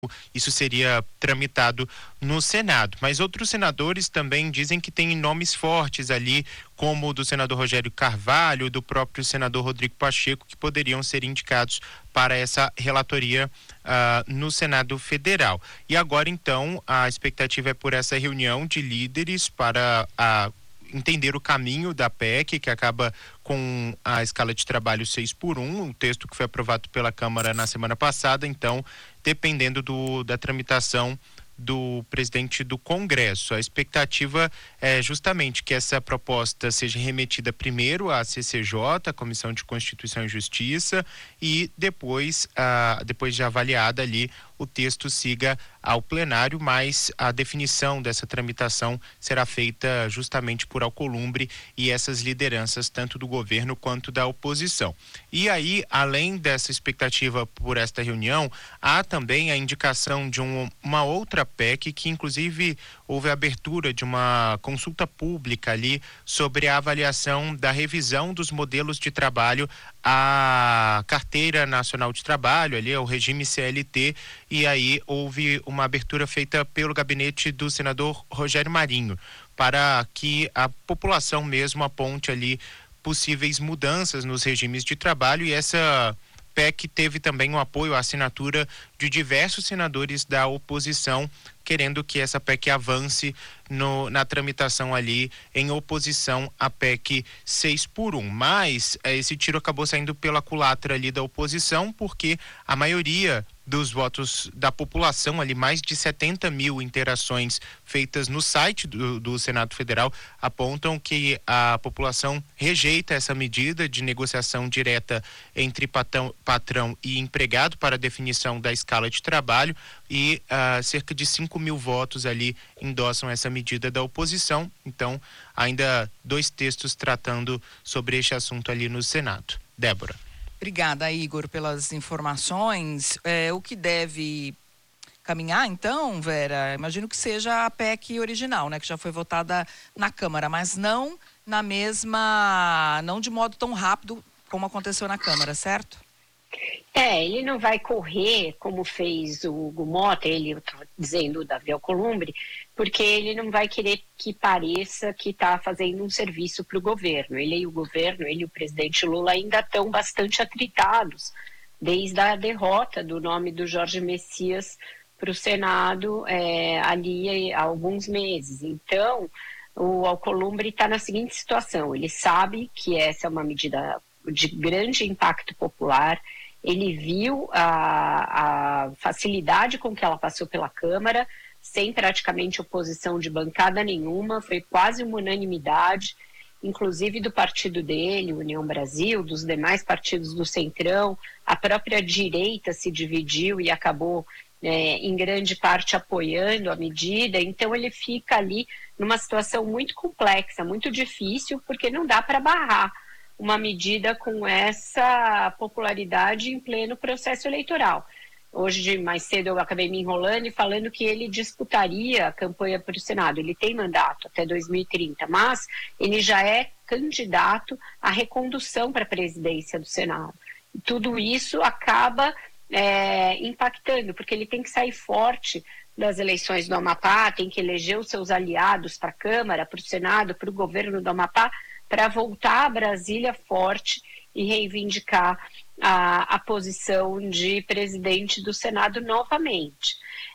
isso seria tramitado no Senado. Mas outros senadores também dizem que tem nomes fortes ali, como o do senador Rogério Carvalho, do próprio senador Rodrigo Pacheco, que poderiam ser indicados para essa relatoria no Senado Federal. E agora, então, a expectativa é por essa reunião de líderes para entender o caminho da PEC, que acaba com a escala de trabalho 6x1, o texto que foi aprovado pela Câmara na semana passada. Então, dependendo da tramitação do presidente do Congresso. A expectativa é justamente que essa proposta seja remetida primeiro à CCJ, a Comissão de Constituição e Justiça, e depois de avaliada ali, o texto siga ao plenário, mas a definição dessa tramitação será feita justamente por Alcolumbre e essas lideranças, tanto do governo quanto da oposição. E aí, além dessa expectativa por esta reunião, há também a indicação de uma outra PEC, que inclusive houve a abertura de uma consulta pública ali sobre a avaliação da revisão dos modelos de trabalho à Carteira Nacional de Trabalho, ali ao regime CLT, e aí houve uma abertura feita pelo gabinete do senador Rogério Marinho, para que a população mesmo aponte ali possíveis mudanças nos regimes de trabalho, e essa PEC teve também um apoio à assinatura de diversos senadores da oposição, querendo que essa PEC avance na tramitação ali em oposição à PEC 6x1. Mas esse tiro acabou saindo pela culatra ali da oposição, porque a maioria dos votos da população, ali mais de 70 mil interações feitas no site do Senado Federal, apontam que a população rejeita essa medida de negociação direta entre patrão e empregado para a definição da escala de trabalho, e cerca de 5 mil votos ali endossam essa medida da oposição. Então, ainda 2 textos tratando sobre este assunto ali no Senado. Débora. Obrigada, Igor, pelas informações. O que deve caminhar, então, Vera, imagino que seja a PEC original, né, que já foi votada na Câmara, mas não de modo tão rápido como aconteceu na Câmara, certo? Ele não vai correr como fez o Hugo Mota, eu estou dizendo o Davi Alcolumbre, porque ele não vai querer que pareça que está fazendo um serviço para o governo. Ele e o presidente Lula ainda estão bastante atritados, desde a derrota do nome do Jorge Messias para o Senado ali há alguns meses. Então, o Alcolumbre está na seguinte situação: ele sabe que essa é uma medida de grande impacto popular. Ele viu a facilidade com que ela passou pela Câmara, sem praticamente oposição de bancada nenhuma, foi quase uma unanimidade, inclusive do partido dele, União Brasil, dos demais partidos do Centrão. A própria direita se dividiu e acabou, em grande parte, apoiando a medida. Então ele fica ali numa situação muito complexa, muito difícil, porque não dá para barrar uma medida com essa popularidade em pleno processo eleitoral. Hoje, mais cedo, eu acabei me enrolando e falando que ele disputaria a campanha para o Senado. Ele tem mandato até 2030, mas ele já é candidato à recondução para a presidência do Senado. E tudo isso acaba impactando, porque ele tem que sair forte das eleições do Amapá, tem que eleger os seus aliados para a Câmara, para o Senado, para o governo do Amapá, para voltar a Brasília forte e reivindicar a posição de presidente do Senado novamente.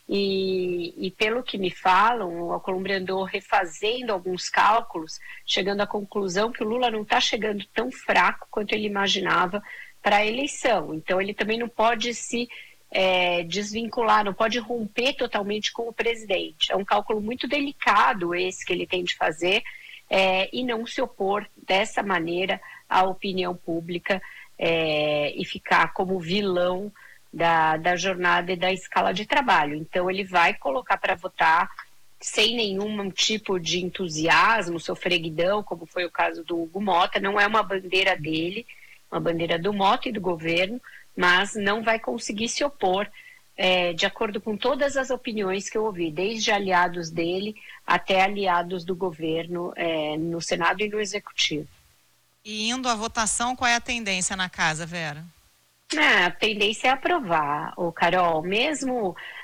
E pelo que me falam, o Alcolumbre andou refazendo alguns cálculos, chegando à conclusão que o Lula não está chegando tão fraco quanto ele imaginava para a eleição. Então ele também não pode se desvincular, não pode romper totalmente com o presidente. É um cálculo muito delicado esse que ele tem de fazer, e não se opor dessa maneira à opinião pública e ficar como vilão da jornada e da escala de trabalho. Então ele vai colocar para votar sem nenhum tipo de entusiasmo, sofreguidão, como foi o caso do Hugo Mota. Não é uma bandeira dele, uma bandeira do Mota e do governo, mas não vai conseguir se opor, de acordo com todas as opiniões que eu ouvi, desde aliados dele até aliados do governo no Senado e no Executivo. E indo à votação, qual é a tendência na casa, Vera? A tendência é aprovar, Carol. Mesmo